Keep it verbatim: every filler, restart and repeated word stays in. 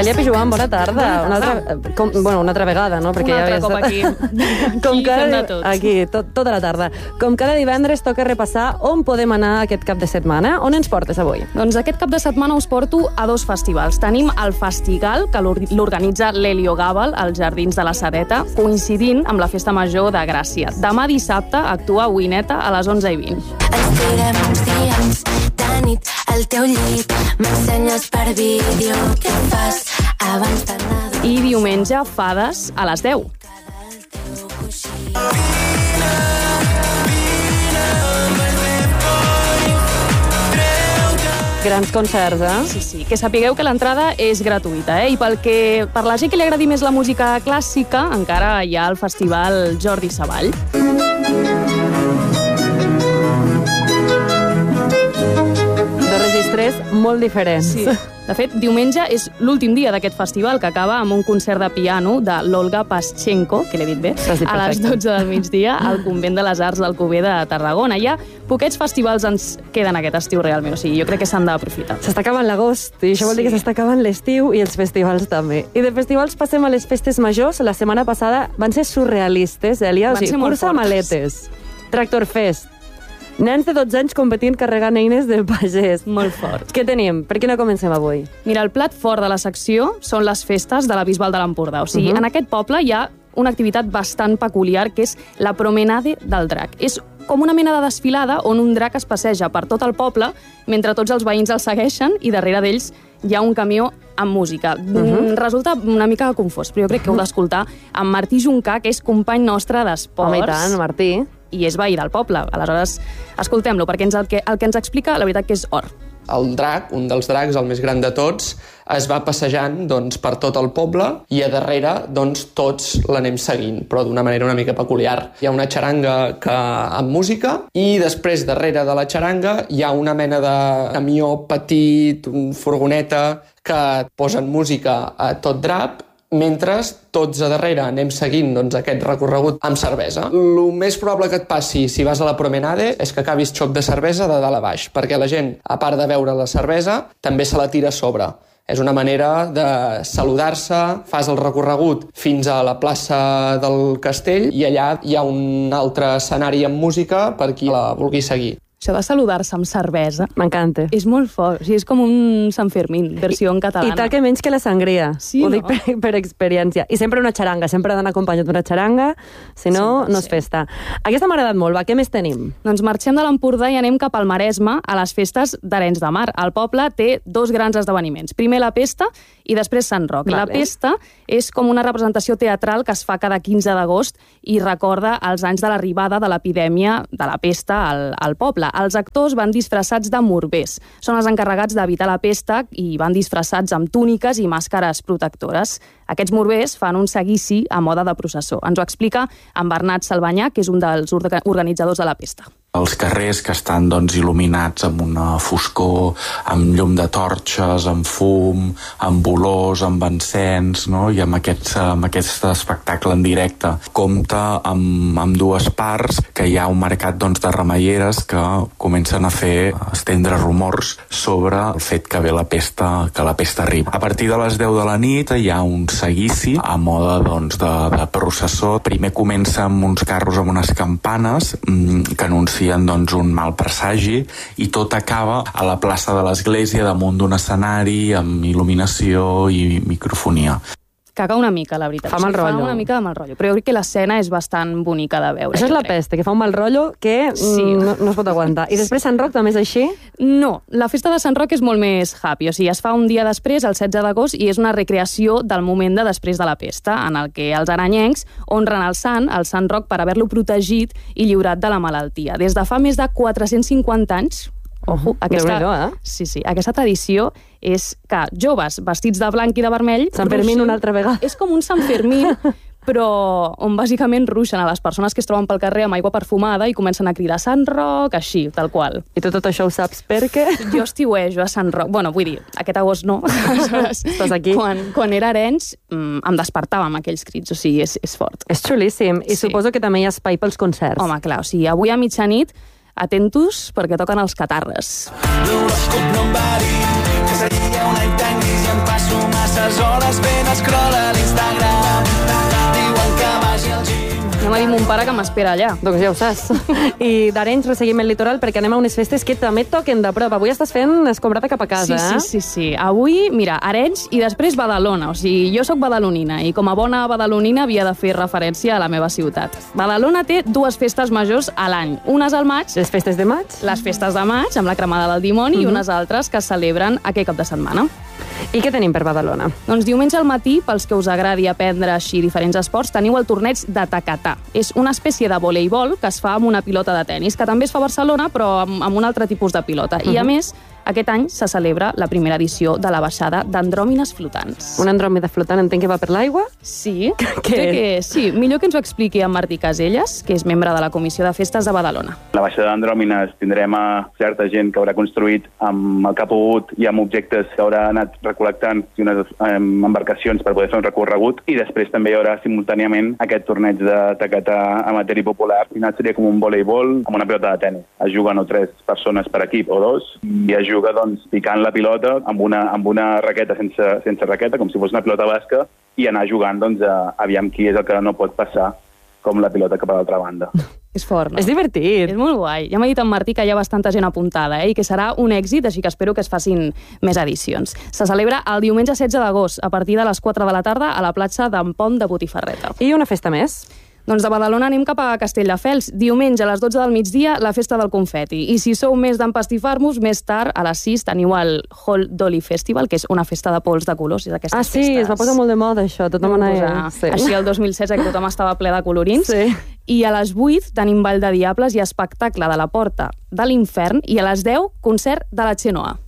Cèlia Pijuan, bona tarda. Una altra, com, bueno, una altra vegada, no? Perquè un ja altre cop estat... aquí. Com aquí cada... fem de tots. Aquí, tot, tota la tarda. Com cada divendres toca repassar on podem anar aquest cap de setmana. On ens portes avui? Doncs aquest cap de setmana us porto a dos festivals. Tenim el Festigal, que l'organitza l'Helio Gàbal, als Jardins de la Sedeta, coincidint amb la Festa Major de Gràcia. Demà dissabte actua Wineta a les onze i vint. Ens tirem uns dies de nit al teu llit, m'ensenyes per vídeo què fas abans d'anar a dormir. I diumenge, Fades, a les deu. Grans concerts, eh? Sí, sí, que sapigueu que l'entrada és gratuïta, eh? I pel que, per la gent que li agradi més la música clàssica, encara hi ha el festival Jordi Savall. De registres molt diferents. Sí. De fet, diumenge és l'últim dia d'aquest festival, que acaba amb un concert de piano de l'Olga Paschenko, que l'he dit bé, a les dotze del migdia al Convent de les Arts d'Alcover de Tarragona. Ja poquets festivals ens queden aquest estiu realment, o sigui, jo crec que s'han d'aprofitar. S'està acabant l'agost, i això vol dir que s'està acabant l'estiu i els festivals també. I de festivals passem a les festes majors. La setmana passada van ser surrealistes, Elia. Van o sigui, ser molt cursa fortes. maletes, Tractor Fest, nens de dotze anys competint carregant eines del pagès. Molt fort. Què tenim? Per quina comencem avui? Mira, el plat fort de la secció són les festes de la Bisbal de l'Empordà. O sigui, uh -huh. en aquest poble hi ha una activitat bastant peculiar, que és la Promenade del Drac. És com una mena de desfilada on un drac es passeja per tot el poble mentre tots els veïns el segueixen i darrere d'ells hi ha un camió amb música. Uh -huh. Resulta una mica confós, però jo crec que heu d'escoltar amb Martí Juncà, que és company nostre d'esports. Home, i tant, Martí. I és veí del poble. Aleshores, escoltem-lo, perquè ens, el, que, el que ens explica, la veritat que és or. El drac, un dels dracs, el més gran de tots, es va passejant doncs, per tot el poble i a darrere doncs, tots l'anem seguint, però d'una manera una mica peculiar. Hi ha una xaranga que, amb música i després, darrere de la xaranga, hi ha una mena de camió petit, una furgoneta, que posen música a tot drap, mentre tots a darrere anem seguint doncs, aquest recorregut amb cervesa. El més probable que et passi si vas a la Promenade és que acabis xoc de cervesa de dalt a baix, perquè la gent, a part de beure la cervesa, també se la tira a sobre. És una manera de saludar-se, fas el recorregut fins a la plaça del Castell i allà hi ha un altre escenari amb música per qui la vulgui seguir. Això de saludar-se amb cervesa m'encanta. És molt fort. O sigui, és com un Sant Fermín, versió en catalana. I tal que menys que la sangria. Sí, Ho no? dic per, per experiència. I sempre una xaranga, sempre ha d'anar acompanyat d'una xaranga, si no, Sí, no és sí. festa. Aquesta m'ha agradat molt, va, què més tenim? Doncs marxem de l'Empordà i anem cap al Maresme, a les festes d'Arenys de Mar. El poble té dos grans esdeveniments. Primer la Pesta i després Sant Roc. Vale. La Pesta és com una representació teatral que es fa cada quinze d'agost i recorda els anys de l'arribada de l'epidèmia de la pesta al, al poble. Els actors van disfressats de morbers. Són els encarregats d'evitar la pesta i van disfressats amb túniques i màscares protectores. Aquests morbers fan un seguici a moda de processó. Ens ho explica en Bernat Salvanyà, que és un dels orga- organitzadors de la Pesta. Els carrers que estan doncs, il·luminats amb una foscor, amb llum de torxes, amb fum, amb olors, amb encens, no? I amb aquest, amb aquest espectacle en directe. Compta amb, amb dues parts, que hi ha un mercat doncs, de remeieres que comencen a fer a estendre rumors sobre el fet que ve la pesta, que la pesta arriba. A partir de les deu de la nit hi ha un seguici a moda doncs, de, de processó. Primer comença amb uns carros amb unes campanes mmm, que anuncien doncs, un mal presagi i tot acaba a la plaça de l'església damunt d'un escenari amb il·luminació i microfonia. Caga una mica, la veritat. Fa mal rotllo. Fa una mica de mal rotllo, però jo crec que l'escena és bastant bonica de veure. Això és jo la crec. pesta, que fa un mal rotllo que Sí. mm, no, no es pot aguantar. I després Sant Roc també és així? No, la festa de Sant Roc és molt més happy, o sigui, es fa un dia després, el setze d'agost, i és una recreació del moment de després de la pesta, en el que els aranyencs honren el sant, el Sant Roc, per haver-lo protegit i lliurat de la malaltia. Des de fa més de quatre-cents cinquanta anys, ojo, aquesta, Déu-n'hi-do, eh? sí, sí, aquesta tradició és que joves vestits de blanc i de vermell... Sant Fermín ruixin- una altra vegada. És com un Sant Fermín, però on bàsicament ruixen a les persones que es troben pel carrer amb aigua perfumada i comencen a cridar Sant Roc, així, tal qual. I tu tot això ho saps per què? Jo estiuejo a Sant Roc. Bueno, vull dir, aquest agost no. Estàs aquí. Quan, quan era Arenys, mm, em despertava amb aquells crits, o sigui, és, és fort. És xulíssim. I Sí. suposo que també hi ha espai pels concerts. Home, clar, o sigui, avui a mitjanit, atentos, perquè toquen els catarres. L'horòscop no em va dir que seria un any tan gris i em passo masses hores scroll a l'Instagram, diuen que vagi al gym. Anem a dir mon pare que m'espera allà. Doncs ja ho saps. I d'Arenys resseguim el litoral perquè anem a unes festes que també toquen de prop. Avui estàs fent escombrata cap a casa, sí, eh? Sí, sí, sí. Avui, mira, Arenys i després Badalona. O sigui, jo sóc badalonina i com a bona badalonina havia de fer referència a la meva ciutat. Badalona té dues festes majors a l'any. Unes al maig. Les festes de maig? Les festes de maig, amb la cremada del dimoni, uh-huh. i unes altres que es celebren aquest cap de setmana. I què tenim per Badalona? Doncs diumenge al matí, pels que us agradi aprendre així diferents esports, teniu el torneig de tacatà. És una espècie de voleibol que es fa amb una pilota de tennis, que també es fa a Barcelona, però amb, amb un altre tipus de pilota. Uh-huh. I, a més, aquest any se celebra la primera edició de la baixada d'andròmines flotants. Un andròmina flotant entenc que va per l'aigua? Sí. Què és? Que, sí, millor que ens ho expliqui en Martí Caselles, que és membre de la Comissió de Festes de Badalona. La baixada d'andròmines tindrem a certa gent que haurà construït amb el que ha pogut i amb objectes que haurà anat recol·lectant i unes embarcacions per poder fer un recorregut, i després també hi haurà simultàniament aquest torneig de tacatà amateur i popular. Al final seria com un voleibol amb una pilota de tenis. Es juguen o tres persones per equip o dos i es juga doncs, picant la pilota amb una, amb una raqueta sense, sense raqueta, com si fos una pilota basca, i anar jugant doncs, a, aviam qui és el que no pot passar com la pilota cap a l'altra banda. És fort, no? És divertit. És molt guai. Ja m'ha dit en Martí que hi ha bastanta gent apuntada, eh? I que serà un èxit, així que espero que es facin més edicions. Se celebra el diumenge setze d'agost, a partir de les quatre de la tarda, a la platja d'en Pont de Botifarreta. I una festa més? Doncs de Badalona anem cap a Castelldefels. Diumenge a les dotze del migdia, la festa del confeti. I si sou més d'empastifar-vos, més tard, a les sis, teniu el Hall Dolly Festival, que és una festa de pols de colors. És ah, sí, festes. Es va posar molt de moda, això. Tothom anava... Sí. Així el dos mil setze, que tothom estava ple de colorins. Sí. I a les vuit tenim Ball de Diables i espectacle de la Porta de l'Infern. I a les deu, concert de la Xenoa.